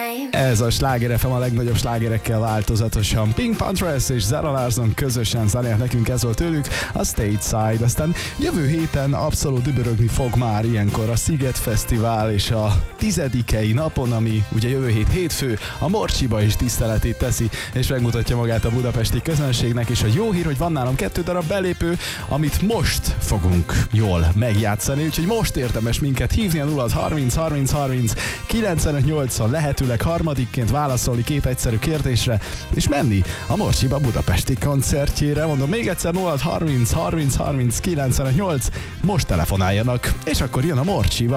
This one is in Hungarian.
Ez a Sláger FM a legnagyobb slágerekkel változatosan. Pink Panthers és Zara Larsson közösen zenélt nekünk, ez volt tőlük a Stateside. Aztán jövő héten abszolút dübörögni fog már ilyenkor a Sziget Fesztivál, és a 10-i napon, ami ugye jövő hét hétfő, a Morcsiba is tiszteletét teszi, és megmutatja magát a budapesti közönségnek, és a jó hír, hogy van nálam 2 darab belépő, amit most fogunk jól megjátszani, úgyhogy most érdemes minket hívni a 0 30 30 30 95 80, lehetőleg harmadikként válaszolni 2 egyszerű kérdésre, és menni a Morcsiba budapesti koncertjére. Mondom még egyszer, 0 30 30 30 95 8, most telefonáljanak, és akkor jön a Morcsiba.